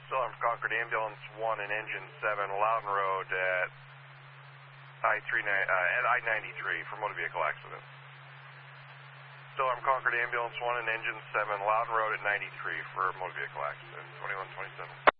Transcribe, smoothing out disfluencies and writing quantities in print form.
Still Armed Concord Ambulance 1 and Engine 7, Loudon Road at I-93 for motor vehicle accident. Still Armed Concord Ambulance 1 and Engine 7, Loudon Road at 93 for motor vehicle accident. 2127.